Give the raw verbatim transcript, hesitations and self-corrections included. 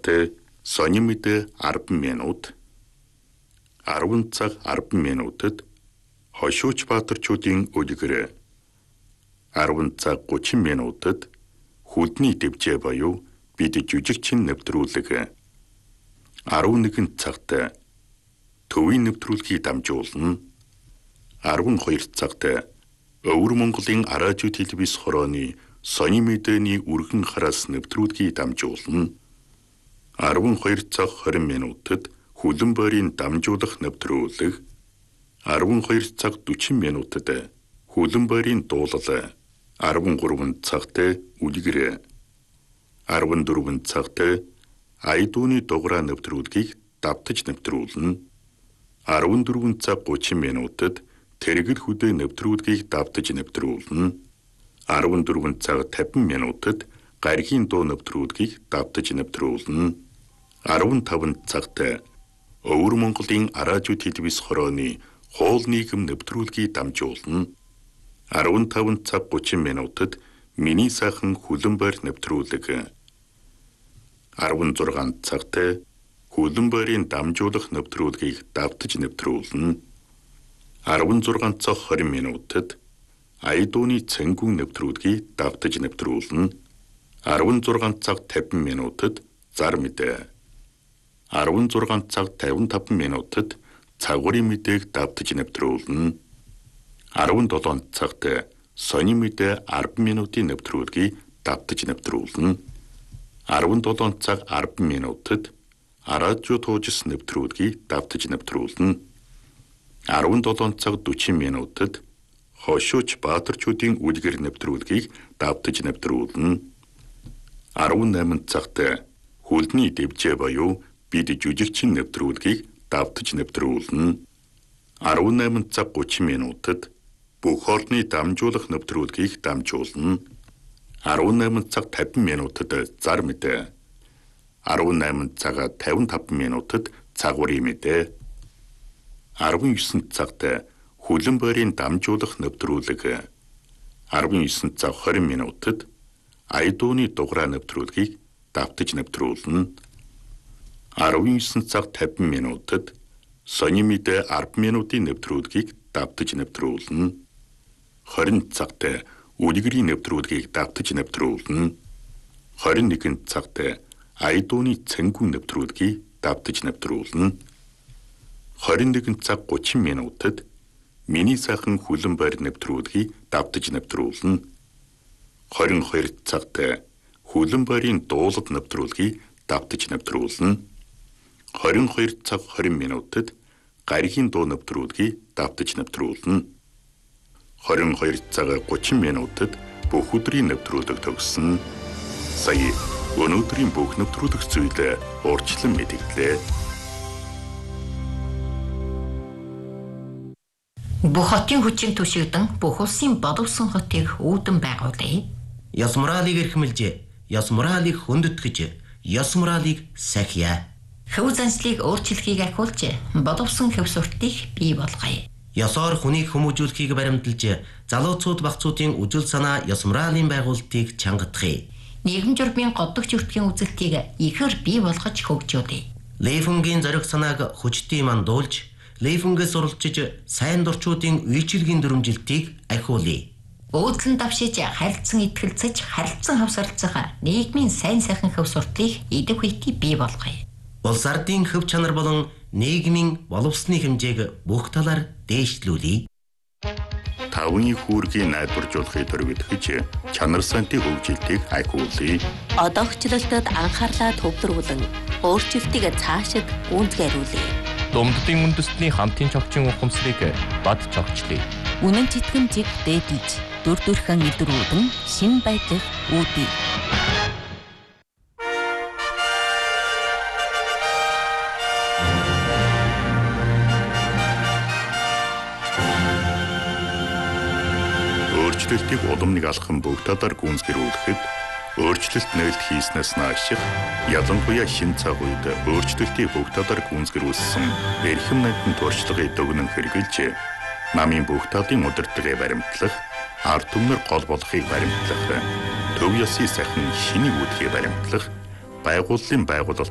цагт сонин мэдээ арван минут, арван цаг арван минутад хошууч баатарчуудын үлгэр, арван цаг гучин минутад хүлдний дэвжээ буюу бид жүжигчин нэвтрүүлэг, арван нэгэн цагт төвийн нэвтрүүлгийг дамжуулна, арван хоёр цагт Өвөр Монголын радио телевиз хорооны сонин мэдээний үргэн хараас нэвтрүүлгийг дамжуулна, арван хоёр цаг хорин минутад хүлэн байрын дамжуулах нэвтрүүлэг, арван хоёр цаг дөрвөн минутад хүлэн байрын дуулал, арван гурван цагт үлгэр, арван дөрвөн цагт айдууны дугаараа нэвтрүүлгийг давтаж нэвтрүүлнэ, арван дөрвөн цаг гучин минутад тэрэгэл хөдөө нэвтрүүлгийг давтаж нэвтрүүлнэ, арван дөрвөн цаг тавин минутад гаригийн дуу нэвтрүүлгийг давтаж нэвтрүүлнэ, арван таван цагт Өвөр Монголын радио телевиз хорооны хоол нийгэм нэвтрүүлгийг дамжуулна, арван таван цаг гучин минутад миний сайхан хүлэн байр нэвтрүүлэг, арван зургаан цагт хүлэн байрын дамжуулах нэвтрүүлгийг давтаж нэвтрүүлнэ, арван зургаан цаг хорин минутад айдууны цэнгүүн нэвтрүүлгийг давтаж нэвтрүүлнэ, арван зургаан цаг тавин минутад зар мэдээ, арван зургаан цаг тавин таван минутад цагуурын мэдээг давтаж нэвтрүүлнэ, арван долоон цагт сонин мэдээ арван минутын нэвтрүүлгийг давтаж нэвтрүүлнэ, арван долоон цаг арван минутад радио туужис нэвтрүүлгийг давтаж нэвтрүүлнэ, арван долоон цаг дөрвөн минутад хошууч баатарчуудын үлгэр нэвтрүүлгийг давтаж нэвтрүүлнэ, арван найман цагт хүлдний дэвжээ буюу бид жүжигчин нэвтрүүлгийг давтаж нэвтрүүлнэ, арван найман цаг гучин минутад бүх орны дамжуулах нэвтрүүлгийг дамжуулна, арван найман цаг тавин минутад зар мэдээ, арван найман цаг тавин таван минутад цагуурын мэдээ, арван есөн цагт хүлэн байрын дамжуулах нэвтрүүлэг, арван есөн цаг хорин минутад айдууны дугаараа нэвтрүүлгийг давтаж нэвтрүүлнэ, арван есөн цаг тавин минутад сонин мэдээ арван минутын нэвтрүүлгийг давтаж нэвтрүүлнэ, хорин цагт үлгэрийн нэвтрүүлгийг давтаж нэвтрүүлнэ, хорин нэгэн цагт айдууны цэнгүүн нэвтрүүлгийг давтаж нэвтрүүлнэ, хорин нэгэн цаг гучин минутад миний сайхан хүлэн байр нэвтрүүлгийг давтаж нэвтрүүлнэ, хорин хоёр цагт хүлэн байрын дуулал нэвтрүүлгийг давтаж нэвтрүүлнэ, хорин хоёр цаг хорин минутад гаригийн дуу нэвтрүүлгийг давтаж нэвтрүүлнэ, хорин хоёр цаг гучин минутад бүх өдрийн нэвтрүүлэг төгссөн. Сая өнөөдрийн бүх нэвтрүүлэг зүйлээ урьдчилан мэдээлээ. Бүх хотын хүчин түшигдэн бүх улсын боловсон хотыг үүдэн байгуулъя. Ёс моралыг эрхэмлж, ёс моралыг хөндөтгэж, ёс моралыг сахиа. Хөв заншлыг өөрчлөхийг ахиулж, боловсон хөв суртыг бий болгоё. Ёсоор хүнийг хүмүүжүүлэхийг баримталж, залууцууд багцуудын үжил санаа ёс моралын байгуулалтыг чангадахыг. Нийгэм журмын годдогч өртгийн үзэлтийг ихээр бий болгож хөгжүүлье. Лейфунгийн зориг санааг хүчтэй мандуулж, Лейфунгээс суралцж сайн дурчуудын үйлчилгийн дүрмжилтийг ахиулъя. Өөдлөн давшиж харилцан итгэлцэж харилцан хавсарлцах нийгмийн сайн сайхан хөв суртыг идэв хүйти бий болгоё. Улс ардын хөв чанар болон нийгмийн боловсны хэмжээг бүх талаар дээшлүүлье. Тавны хүүргийн найдваржуулахыг төрөвдөж чанар сантын хөгжилтийг ахиулъя. Одоогчлолтод анхаарлаа төвлөрүүлэн өөрчлөлтийг цаашид гүйцэтгүүлье. Думддын үндэстний хамтын чогчин ухамсарыг бад чогчлъя. Үнэн читгэмжийг дээдлж, дүр төрхөн илрүүлэн шин байдлыг үүдье. Өөрчлөлтийг улам нэг алхам бүх талаар гүйцэтгүүлэхэд өөрчлөлт нээлт хийснээс нааш ялангуяа шин цаг үед өөрчлөлтийг бүх талаар гүйцэтгүүлсэн эрхэм найдын туршлагыг дүгнэн хэрэгжилж намын бүх талын удирдлагыг баримтлах, ард түмнэр гол болохыг баримтлах, төв ёсны сайхан шинийг үүдхийг баримтлах, байгууллын байгуулалт